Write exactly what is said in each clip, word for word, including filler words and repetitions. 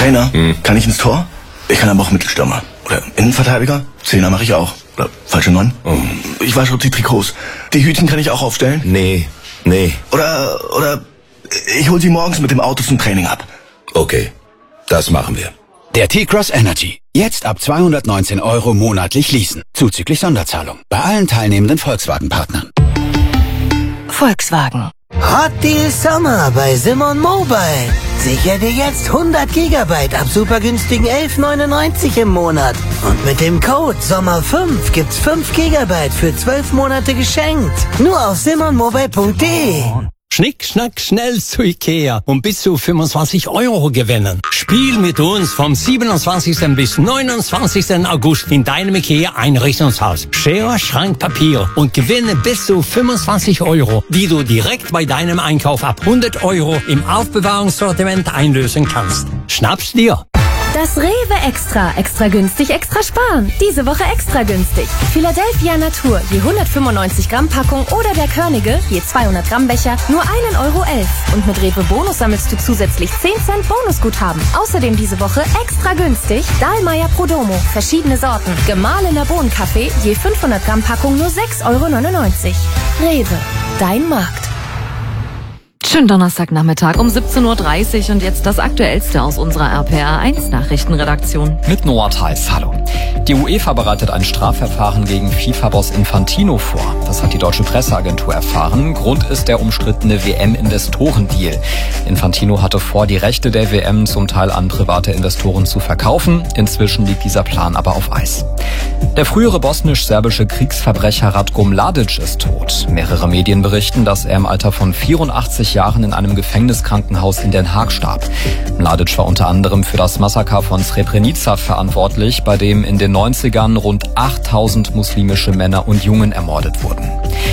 Trainer, hm. kann ich ins Tor? Ich kann aber auch Mittelstürmer. Oder Innenverteidiger? Zehner mache ich auch. Oder falsche Neun? Oh. Ich wasche auch die Trikots. Die Hütchen kann ich auch aufstellen? Nee, nee. Oder, oder ich hol sie morgens mit dem Auto zum Training ab. Okay, das machen wir. Der T-Cross Energy. Jetzt ab zweihundertneunzehn Euro monatlich leasen. Zuzüglich Sonderzahlung. Bei allen teilnehmenden Volkswagen-Partnern. Volkswagen. Hot Deal Sommer bei Simon Mobile. Sicher dir jetzt hundert Gigabyte ab super günstigen elf neunundneunzig im Monat. Und mit dem Code Sommer fünf gibt's fünf Gigabyte für zwölf Monate geschenkt. Nur auf simon mobile punkt de. Schnick, schnack, schnell zu Ikea und bis zu fünfundzwanzig Euro gewinnen. Spiel mit uns vom siebenundzwanzigsten bis neunundzwanzigsten August in deinem Ikea-Einrichtungshaus. Schere, Schrank, Papier und gewinne bis zu fünfundzwanzig Euro, die du direkt bei deinem Einkauf ab hundert Euro im Aufbewahrungssortiment einlösen kannst. Schnapp's dir! Das Rewe Extra. Extra günstig, extra sparen. Diese Woche extra günstig. Philadelphia Natur, je hundertfünfundneunzig Gramm Packung oder der Körnige, je zweihundert Gramm Becher, nur ein Euro elf. Und mit Rewe Bonus sammelst du zusätzlich zehn Cent Bonusguthaben. Außerdem diese Woche extra günstig Dahlmeier Prodomo, verschiedene Sorten. Gemahlener Bohnenkaffee, je fünfhundert Gramm Packung nur sechs Euro neunundneunzig. Rewe, dein Markt. Schönen Donnerstagnachmittag um siebzehn Uhr dreißig und jetzt das Aktuellste aus unserer R P R eins Nachrichtenredaktion. Mit Noah Theis, hallo. Die UEFA bereitet ein Strafverfahren gegen FIFA-Boss Infantino vor. Das hat die deutsche Presseagentur erfahren. Grund ist der umstrittene W M-Investorendeal. Infantino hatte vor, die Rechte der W M zum Teil an private Investoren zu verkaufen. Inzwischen liegt dieser Plan aber auf Eis. Der frühere bosnisch-serbische Kriegsverbrecher Ratko Mladic ist tot. Mehrere Medien berichten, dass er im Alter von vierundachtzig Jahren in einem Gefängniskrankenhaus in Den Haag starb. Mladic war unter anderem für das Massaker von Srebrenica verantwortlich, bei dem in den neunzigern rund achttausend muslimische Männer und Jungen ermordet wurden.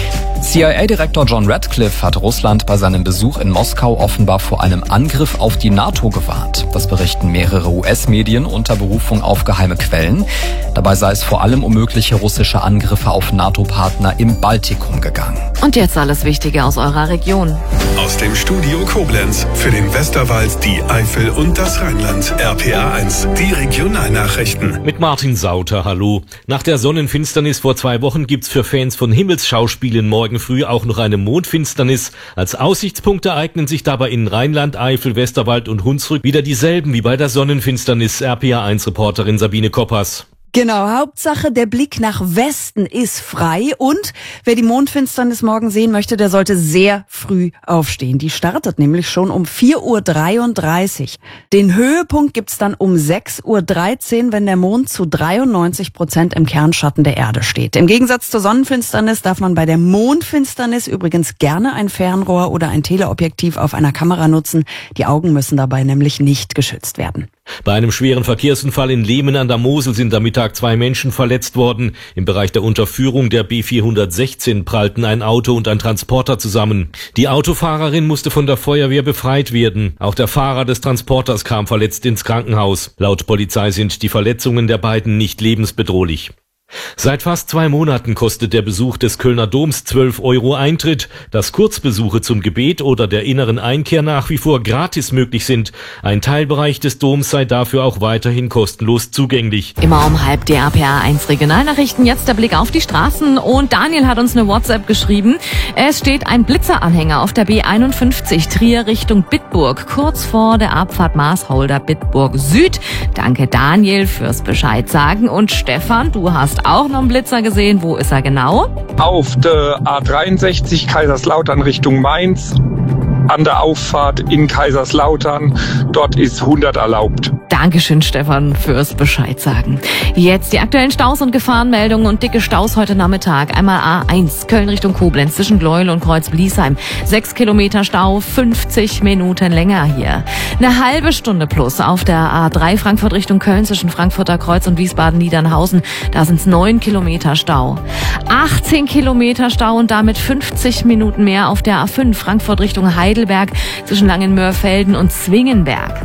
C I A-Direktor John Ratcliffe hat Russland bei seinem Besuch in Moskau offenbar vor einem Angriff auf die NATO gewarnt. Das berichten mehrere U S-Medien unter Berufung auf geheime Quellen. Dabei sei es vor allem um mögliche russische Angriffe auf NATO-Partner im Baltikum gegangen. Und jetzt alles Wichtige aus eurer Region. Aus dem Studio Koblenz für den Westerwald, die Eifel und das Rheinland. R P R eins, die Regionalnachrichten. Mit Martin Sauter, hallo. Nach der Sonnenfinsternis vor zwei Wochen gibt's für Fans von Himmelsschauspielen morgen früh auch noch eine Mondfinsternis. Als Aussichtspunkte eignen sich dabei in Rheinland, Eifel, Westerwald und Hunsrück wieder dieselben wie bei der Sonnenfinsternis. R P R eins Reporterin Sabine Koppers. Genau, Hauptsache der Blick nach Westen ist frei und wer die Mondfinsternis morgen sehen möchte, der sollte sehr früh aufstehen. Die startet nämlich schon um vier Uhr dreiunddreißig. Den Höhepunkt gibt's dann um sechs Uhr dreizehn, wenn der Mond zu dreiundneunzig Prozent im Kernschatten der Erde steht. Im Gegensatz zur Sonnenfinsternis darf man bei der Mondfinsternis übrigens gerne ein Fernrohr oder ein Teleobjektiv auf einer Kamera nutzen. Die Augen müssen dabei nämlich nicht geschützt werden. Bei einem schweren Verkehrsunfall in Lehmen an der Mosel sind am Mittag zwei Menschen verletzt worden. Im Bereich der Unterführung der B vierhundertsechzehn prallten ein Auto und ein Transporter zusammen. Die Autofahrerin musste von der Feuerwehr befreit werden. Auch der Fahrer des Transporters kam verletzt ins Krankenhaus. Laut Polizei sind die Verletzungen der beiden nicht lebensbedrohlich. Seit fast zwei Monaten kostet der Besuch des Kölner Doms zwölf Euro Eintritt. Dass Kurzbesuche zum Gebet oder der inneren Einkehr nach wie vor gratis möglich sind. Ein Teilbereich des Doms sei dafür auch weiterhin kostenlos zugänglich. Immer um halb die R P R eins Regionalnachrichten. Jetzt der Blick auf die Straßen. Und Daniel hat uns eine WhatsApp geschrieben. Es steht ein Blitzeranhänger auf der B einundfünfzig Trier Richtung Bitburg, kurz vor der Abfahrt Maasholder Bitburg Süd. Danke Daniel fürs Bescheid sagen. Und Stefan, du hast auch noch einen Blitzer gesehen. Wo ist er genau? Auf der A dreiundsechzig Kaiserslautern Richtung Mainz. An der Auffahrt in Kaiserslautern. Dort ist hundert erlaubt. Dankeschön, Stefan, fürs Bescheid sagen. Jetzt die aktuellen Staus und Gefahrenmeldungen und dicke Staus heute Nachmittag. Einmal A eins, Köln Richtung Koblenz zwischen Gleuel und Kreuz-Bliesheim. Sechs Kilometer Stau, fünfzig Minuten länger hier. Eine halbe Stunde plus auf der A drei Frankfurt Richtung Köln zwischen Frankfurter Kreuz und Wiesbaden-Niedernhausen. Da sind es neun Kilometer Stau. achtzehn Kilometer Stau und damit fünfzig Minuten mehr auf der A fünf Frankfurt Richtung Heidelberg zwischen Langenmörfelden und Zwingenberg.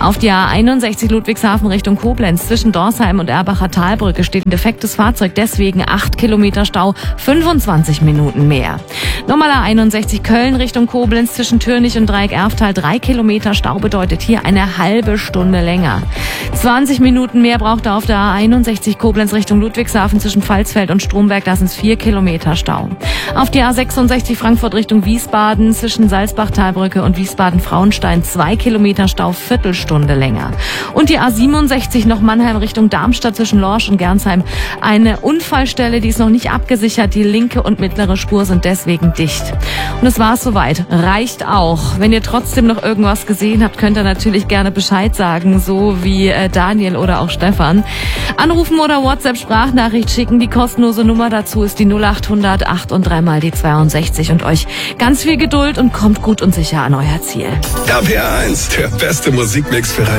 Auf die A einundsechzig Ludwigshafen Richtung Koblenz zwischen Dorsheim und Erbacher Talbrücke steht ein defektes Fahrzeug, deswegen acht Kilometer Stau, fünfundzwanzig Minuten mehr. Nochmal A einundsechzig Köln Richtung Koblenz zwischen Türnich und Dreieck-Erftal, drei Kilometer Stau bedeutet hier eine halbe Stunde länger. zwanzig Minuten mehr braucht er auf der A einundsechzig Koblenz Richtung Ludwigshafen zwischen Pfalzfeld und Stromberg, das sind vier Kilometer Stau. Auf die A sechsundsechzig Frankfurt Richtung Wiesbaden zwischen Salzbach-Talbrücke und Wiesbaden-Frauenstein, zwei Kilometer Stau, Viertelstunde länger. Und die A siebenundsechzig noch Mannheim Richtung Darmstadt zwischen Lorsch und Gernsheim, eine Unfallstelle, die ist noch nicht abgesichert, die linke und mittlere Spur sind deswegen dicht. Und es war's soweit, reicht auch. Wenn ihr trotzdem noch irgendwas gesehen habt, könnt ihr natürlich gerne Bescheid sagen, so wie äh, Daniel oder auch Stefan. Anrufen oder WhatsApp-Sprachnachricht schicken, die kostenlose Nummer dazu ist die null acht hundert acht und dreimal die zweiundsechzig und euch ganz viel Geduld und kommt gut und sicher an euer Ziel. R P R eins, der beste Musikmix für